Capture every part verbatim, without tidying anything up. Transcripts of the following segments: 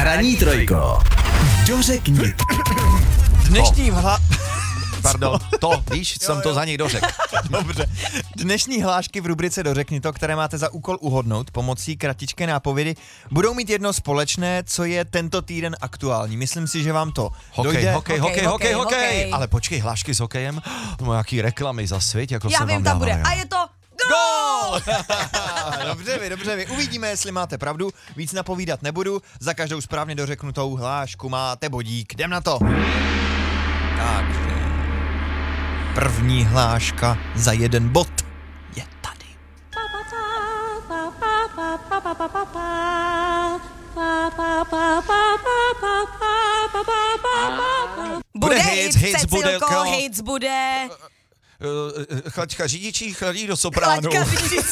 Ranní trojko. Dořekni. Dnešní hla... Pardon, to, víš, jsem jo. to za něj dořekl. Dobře. Dnešní hlášky v rubrice Dořekni to, které máte za úkol uhodnout pomocí kratičké nápovědy, budou mít jedno společné, co je tento týden aktuální. Myslím si, že vám to Hokej, dojde. hokej, Hokej, hokej, hokej, hokej, hokej. hokej. Ale počkej, hlášky s hokejem? No jaký reklamy za svět, jako Já se vím, vám tam bude. dávají. A je to Gól! Dobře vy, dobře vy. Uvidíme, jestli máte pravdu. Víc napovídat nebudu. Za každou správně dořeknutou hlášku máte bodík. Jdem na to. Takže první hláška za jeden bod je tady. Bude hits, hits, hits, bude Cecilko, ko- hits bude. Uh, Chlačka řídíčí chladí do sopránu. Klaďka řídící.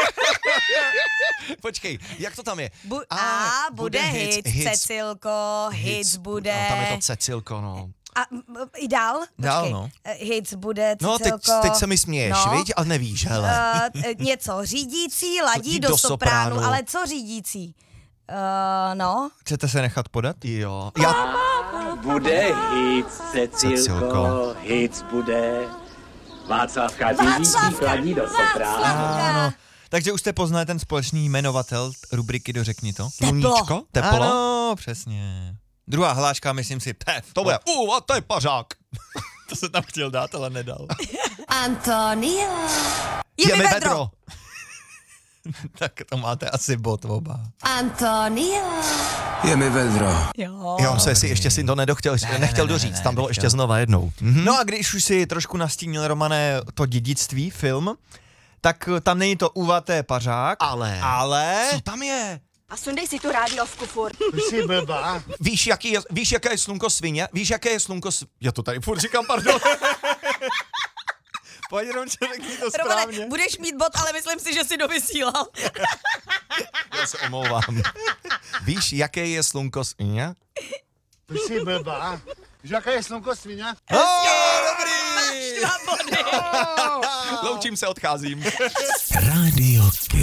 Počkej, jak to tam je? Bu- a bude hits, Cecilko, hits bude. No, tam je to Cecilko, no. A m- m- i dál? Dál, Počkej. no. Eh, Hits bude, No, teď, Cecilko. teď se mi směješ, no. viď? Ale nevíš, hele. Uh, něco, řídící, ladí Ladí do, do sopránu, sopránu. ale co řídící? Uh, no. Chcete se nechat podat? Jo. Já... Bude hits, Cecilko, Cecilko. hits bude. Václavka řídící chladí do sopránu. Ano. Takže už jste poznali ten společný jmenovatel rubriky Dořekni to? Sluníčko? Teplo? Ano, přesně. Druhá hláška, myslím si, pef. To bude, uh, a to je pařák. To se tam chtěl dát, ale nedal. Antonio. Je, Je mi mi vedro. vedro. Tak to máte asi bod oba. Antonio. Je mi vedro. Jo. Jo, se si ještě si to nedochtěl, Ne, ne, nechtěl ne, ne, doříct, ne, tam bylo nechtěl. ještě znova jednou. Mhm. No a když už si trošku nastínil, Romane, to dědictví, film, tak tam není to Uva, to je pařák. Ale. Ale... Co tam je? A sundej si tu rádiovku furt. Jsi blbá. Víš, jaký je, víš, jaké je slunko svině? Víš, jaké je slunko svině? Já to tady furt říkám, pardon. Pojď jenom, že řekni to Romane, správně. budeš mít bod, ale myslím si, že si dovysílal. Já se omlouvám. Víš, jaké je slunko svině? Jsi blbá. Víš, jaká je slunko svině? Oh, dobrý! Dva body. Loučím se, odcházím. Rádio